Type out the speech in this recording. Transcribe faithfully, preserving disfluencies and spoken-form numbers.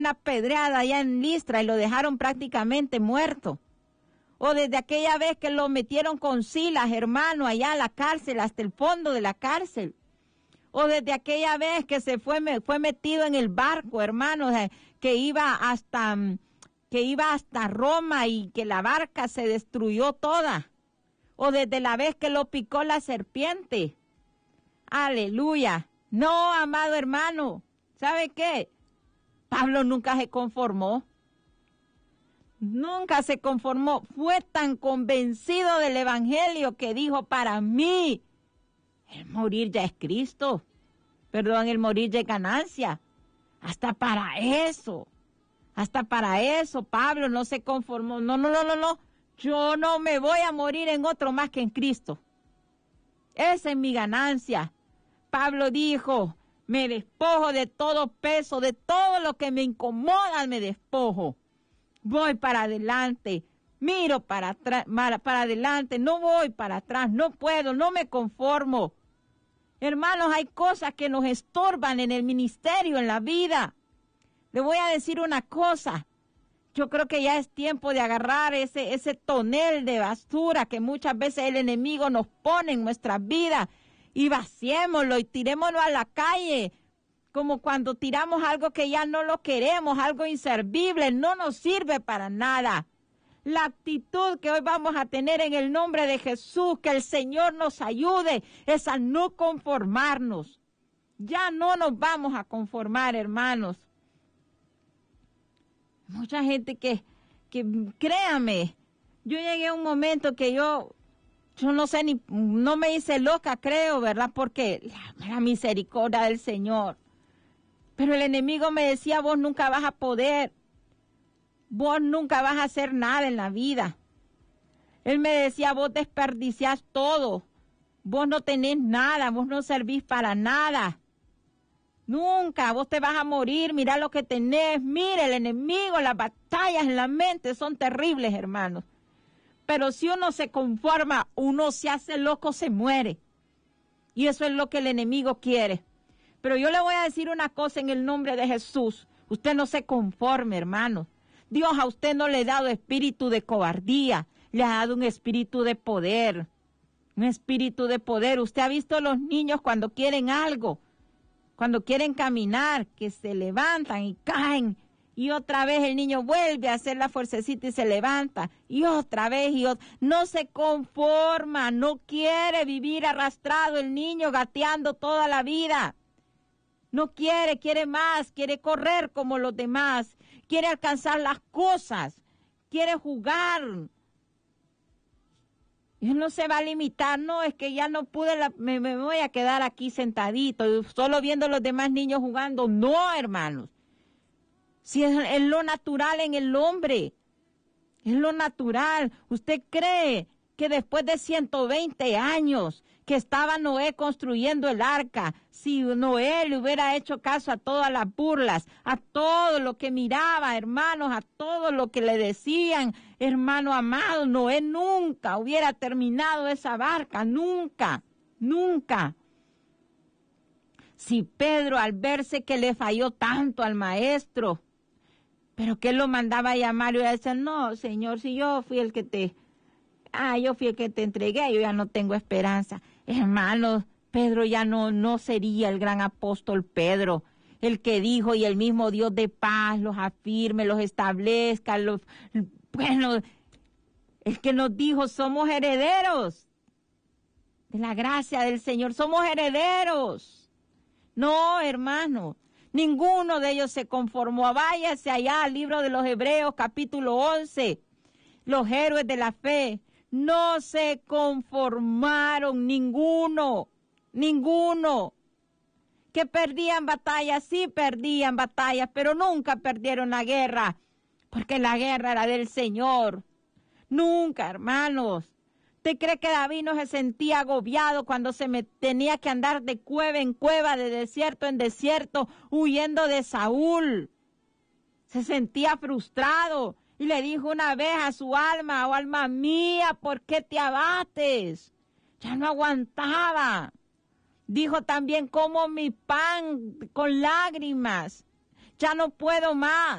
una pedreada allá en Listra y lo dejaron prácticamente muerto. O desde aquella vez que lo metieron con Silas, hermano, allá a la cárcel, hasta el fondo de la cárcel. O desde aquella vez que se fue, fue metido en el barco, hermano, que iba hasta, que iba hasta Roma y que la barca se destruyó toda. O desde la vez que lo picó la serpiente. Aleluya. No, amado hermano, ¿sabe qué? Pablo nunca se conformó. Nunca se conformó. Fue tan convencido del evangelio que dijo, para mí, el morir ya es Cristo. Perdón, el morir ya es ganancia. Hasta para eso. Hasta para eso Pablo no se conformó. No, no, no, no, no. Yo no me voy a morir en otro más que en Cristo. Esa es mi ganancia. Pablo dijo, me despojo de todo peso, de todo lo que me incomoda, me despojo. Voy para adelante, miro para atrás, para adelante, no voy para atrás, no puedo, no me conformo. Hermanos, hay cosas que nos estorban en el ministerio, en la vida. Le voy a decir una cosa. Yo creo que ya es tiempo de agarrar ese, ese tonel de basura que muchas veces el enemigo nos pone en nuestras vidas y vaciémoslo y tirémoslo a la calle. Como cuando tiramos algo que ya no lo queremos, algo inservible, no nos sirve para nada. La actitud que hoy vamos a tener en el nombre de Jesús, que el Señor nos ayude, es a no conformarnos. Ya no nos vamos a conformar, hermanos. Mucha gente que, que créame, yo llegué a un momento que yo, yo no sé ni, no me hice loca, creo, ¿verdad? Porque la, la misericordia del Señor. Pero el enemigo me decía, vos nunca vas a poder, vos nunca vas a hacer nada en la vida. Él me decía, vos desperdiciás todo, vos no tenés nada, vos no servís para nada. Nunca, vos te vas a morir, mira lo que tenés, mira el enemigo, las batallas en la mente son terribles, hermanos. Pero si uno se conforma, uno se hace loco, se muere. Y eso es lo que el enemigo quiere. Pero yo le voy a decir una cosa en el nombre de Jesús. Usted no se conforme, hermano. Dios a usted no le ha dado espíritu de cobardía, le ha dado un espíritu de poder. Un espíritu de poder. Usted ha visto a los niños cuando quieren algo, cuando quieren caminar, que se levantan y caen. Y otra vez el niño vuelve a hacer la fuercecita y se levanta. Y otra vez y otra. No se conforma, no quiere vivir arrastrado el niño gateando toda la vida. No quiere, quiere más, quiere correr como los demás, quiere alcanzar las cosas, quiere jugar. Y no se va a limitar, no, es que ya no pude, la, me, me voy a quedar aquí sentadito, solo viendo a los demás niños jugando. No, hermanos. Si es, es lo natural en el hombre, es lo natural. ¿Usted cree que después de ciento veinte años que estaba Noé construyendo el arca, si Noé le hubiera hecho caso a todas las burlas, a todo lo que miraba, hermanos, a todo lo que le decían, hermano amado, Noé nunca hubiera terminado esa barca, nunca, nunca. Si Pedro, al verse que le falló tanto al maestro, pero que él lo mandaba a llamar y iba a decir, no, Señor, si yo fui el que te... Ah, yo fui el que te entregué, yo ya no tengo esperanza. Hermanos, Pedro ya no, no sería el gran apóstol Pedro, el que dijo, y el mismo Dios de paz los afirme, los establezca, los, bueno, el que nos dijo, somos herederos de la gracia del Señor, somos herederos. No, hermano, ninguno de ellos se conformó. Váyase allá al libro de los Hebreos, capítulo once, los héroes de la fe. No se conformaron ninguno, ninguno. Que perdían batallas, sí perdían batallas, pero nunca perdieron la guerra, porque la guerra era del Señor. Nunca, hermanos. ¿Usted cree que David no se sentía agobiado cuando se me tenía que andar de cueva en cueva, de desierto en desierto, huyendo de Saúl? Se sentía frustrado. Y le dijo una vez a su alma, oh alma mía, ¿por qué te abates? Ya no aguantaba. Dijo también, como mi pan con lágrimas. ya no puedo más.